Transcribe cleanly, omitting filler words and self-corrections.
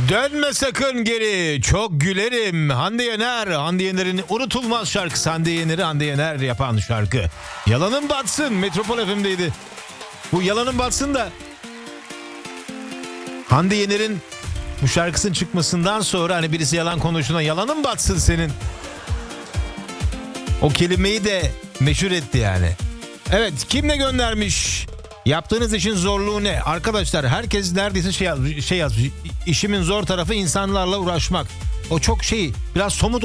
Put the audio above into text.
Dönme sakın geri, çok gülerim. Hande Yener, Hande Yener'in unutulmaz şarkısı. Hande Yener'i Hande Yener yapan şarkı. Yalanın batsın, Metropol FM'deydi. Bu Yalanın batsın da Hande Yener'in bu şarkısının çıkmasından sonra hani birisi yalan konuştuğunda yalanın batsın senin. O kelimeyi de meşhur etti yani. Evet, kim ne göndermiş? Yaptığınız işin zorluğu ne? Arkadaşlar herkes neredeyse şey yazmış. İşimin zor tarafı insanlarla uğraşmak. O çok biraz somut